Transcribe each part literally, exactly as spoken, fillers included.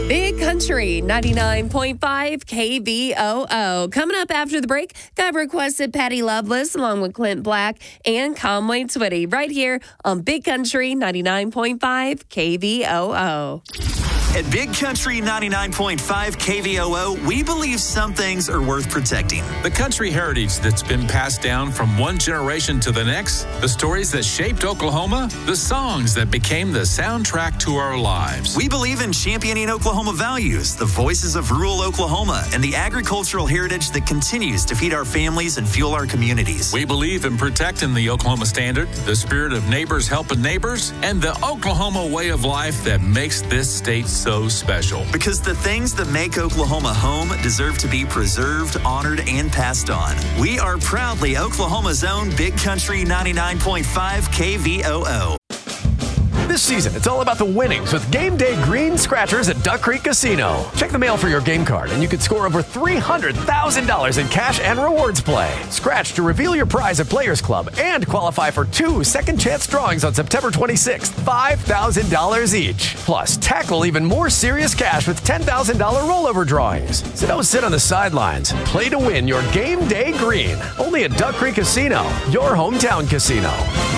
Big Country ninety-nine point five K V O O. Coming up after the break, got requested Patty Loveless along with Clint Black and Conway Twitty right here on Big Country ninety-nine point five K V O O. At Big Country ninety-nine point five K V O O, we believe some things are worth protecting. The country heritage that's been passed down from one generation to the next, the stories that shaped Oklahoma, the songs that became the soundtrack to our lives. We believe in championing Oklahoma values, the voices of rural Oklahoma, and the agricultural heritage that continues to feed our families and fuel our communities. We believe in protecting the Oklahoma standard, the spirit of neighbors helping neighbors, and the Oklahoma way of life that makes this state so special. Because the things that make Oklahoma home deserve to be preserved, honored, and passed on. We are proudly Oklahoma's own Big Country ninety-nine point five K V O O. This season, it's all about the winnings with Game Day Green Scratchers at Duck Creek Casino. Check the mail for your game card, and you could score over three hundred thousand dollars in cash and rewards play. Scratch to reveal your prize at Players Club and qualify for two second chance drawings on September twenty-sixth, five thousand dollars each. Plus, tackle even more serious cash with ten thousand dollars rollover drawings. So don't sit on the sidelines. Play to win your Game Day Green. Only at Duck Creek Casino, your hometown casino.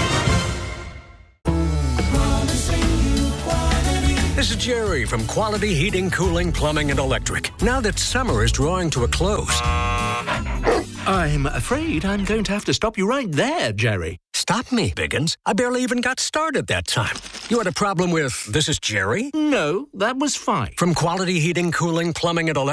This is Jerry from Quality Heating, Cooling, Plumbing, and Electric. Now that summer is drawing to a close, I'm afraid I'm going to have to stop you right there, Jerry. Stop me, Biggins. I barely even got started that time. You had a problem with, this is Jerry? No, that was fine. From Quality Heating, Cooling, Plumbing, and Electric.